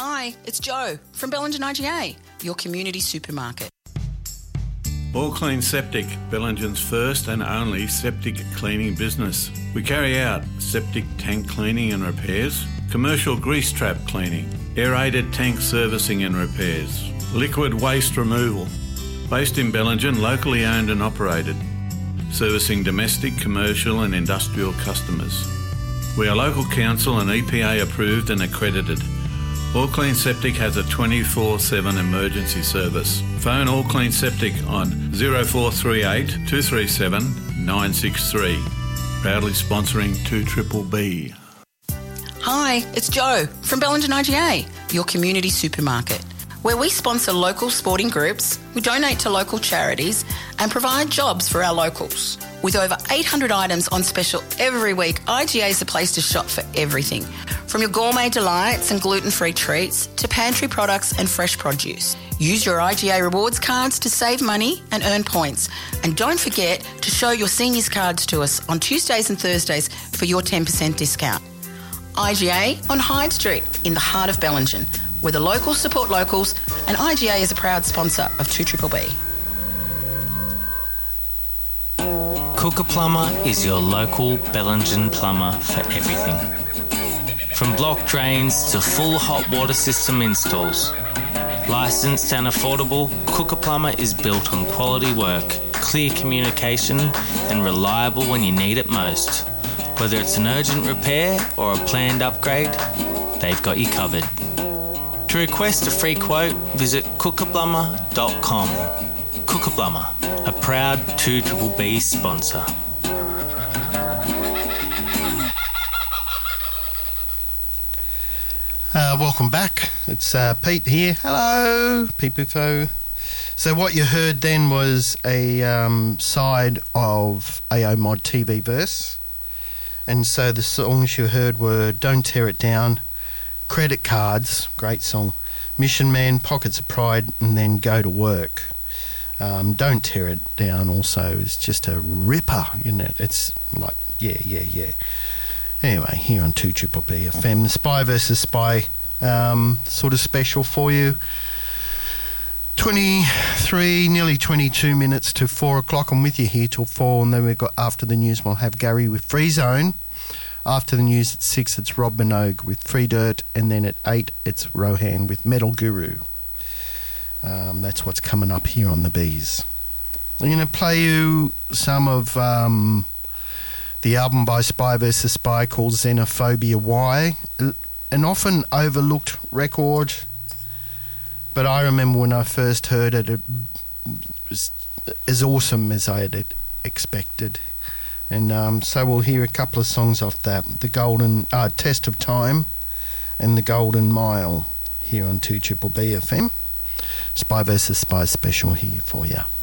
Hi, it's Joe from Bellingen IGA, your community supermarket. All Clean Septic, Bellingen's first and only septic cleaning business. We carry out septic tank cleaning and repairs, commercial grease trap cleaning, aerated tank servicing and repairs, liquid waste removal. Based in Bellingen, locally owned and operated, servicing domestic, commercial and industrial customers. We are local council and EPA approved and accredited. All Clean Septic has a 24/7 emergency service. Phone All Clean Septic on 0438 237 963. Proudly sponsoring 2BBB. Hi, it's Joe from Bellingen IGA, your community supermarket, where we sponsor local sporting groups, we donate to local charities and provide jobs for our locals. With over 800 items on special every week, IGA is the place to shop for everything, from your gourmet delights and gluten-free treats to pantry products and fresh produce. Use your IGA rewards cards to save money and earn points. And don't forget to show your seniors cards to us on Tuesdays and Thursdays for your 10% discount. IGA on Hyde Street in the heart of Bellingen, where the locals support locals, and IGA is a proud sponsor of 2BBB. Cooker Plumber is your local Bellingen plumber for everything. From block drains to full hot water system installs. Licensed and affordable, Cooker Plumber is built on quality work, clear communication and reliable when you need it most. Whether it's an urgent repair or a planned upgrade, they've got you covered. To request a free quote, visit cookerplumber.com. Cooker Plumber, a proud 2BBB sponsor. Welcome back. It's Pete here. Hello, Pete Buffo. So what you heard then was a side of AO Mod TV verse. And so the songs you heard were Don't Tear It Down, Credit Cards, great song, Mission Man, Pockets of Pride, and then Go to Work. Don't Tear It Down also is just a ripper, isn't it? It's like, yeah. Anyway, here on 2BBB FM, the Spy versus Spy sort of special for you. 23, nearly 22 minutes to 4 o'clock. I'm with you here till 4, and then we've got after the news, we'll have Gary with Free Zone. After the news at 6, it's Rob Minogue with Free Dirt, and then at 8, it's Rohan with Metal Guru. That's what's coming up here on the Bees. I'm going to play you some of the album by Spy vs. Spy called Xenophobia Why, an often overlooked record, but I remember when I first heard it, it was as awesome as I had expected. And so we'll hear a couple of songs off that, the Golden Test of Time and the Golden Mile here on 2BBB FM. Spy vs. Spy special here for you.